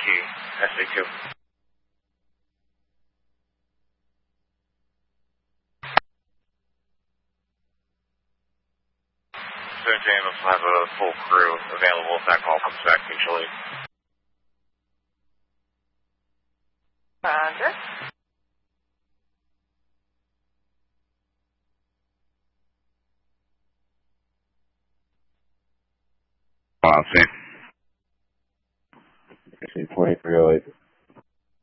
key, SC2. Soon James will have a full crew available if that call comes back mutually. Roger. Wow, see. 2308.